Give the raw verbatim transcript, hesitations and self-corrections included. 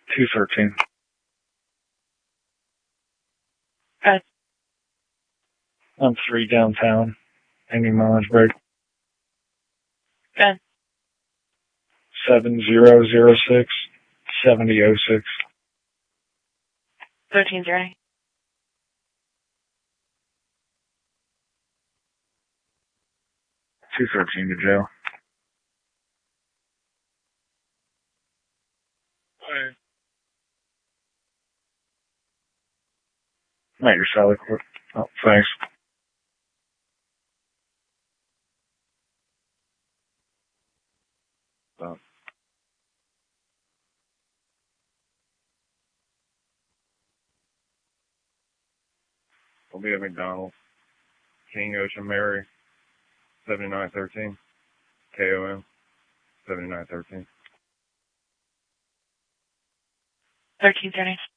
two thirteen. Okay. On three downtown. Any mileage break. Okay. Seven zero zero six seventy oh six. Thirteen journey. Two thirteen to jail. Alright. Major Sally Court. Oh, thanks. Oh. We'll be at McDonald's. King Ocean Mary. seventy-nine thirteen. K O M. seventy-nine thirteen. Thirteen journey.